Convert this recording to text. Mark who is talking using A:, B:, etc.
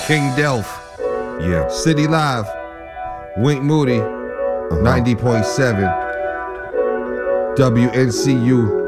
A: King Delph,
B: Yeah.
A: City Live, Wink Moody, 90.7, WNCU.